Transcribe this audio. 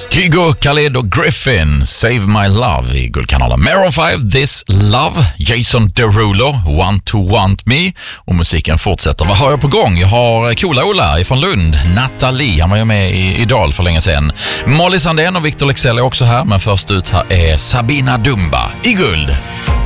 Kygo, Khalid och Griffin, Save My Love i Guldkanalen. Maroon 5, This Love, Jason Derulo, Want to Want Me, och musiken fortsätter. Vad har jag på gång? Jag har Coola Ola från Lund, Nathalie, han var ju med i Idol för länge sedan. Molly Sandén och Victor Leksell är också här, men först ut här är Sabina Dumba i Guld.